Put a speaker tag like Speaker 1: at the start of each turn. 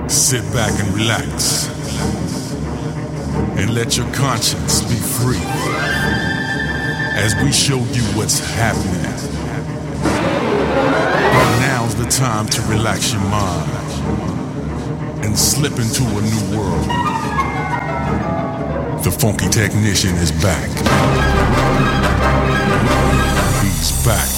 Speaker 1: Sit back and relax, and let your conscience be free as we show you what's happening. Now's the time to relax your mind and slip into a new world. The funky technician is back. He's back.